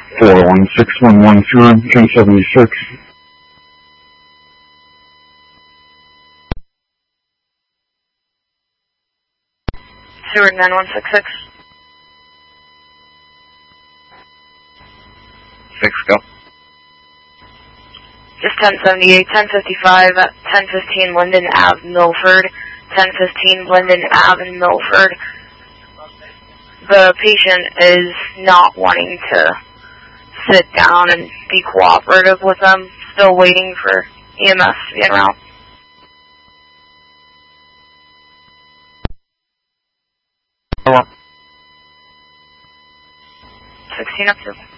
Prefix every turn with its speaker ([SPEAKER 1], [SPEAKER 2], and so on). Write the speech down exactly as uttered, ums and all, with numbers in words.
[SPEAKER 1] four one six one one zero, ten seventy-six.
[SPEAKER 2] Seward nine one six six.
[SPEAKER 3] Six, go.
[SPEAKER 2] Just ten seventy-eight, ten fifty-five, ten fifteen Linden Avenue, Milford. ten fifteen Linden Avenue, Milford. The patient is not wanting to sit down and be cooperative with them. Still waiting for E M S to be en route.
[SPEAKER 3] Hello.
[SPEAKER 2] sixteen up to.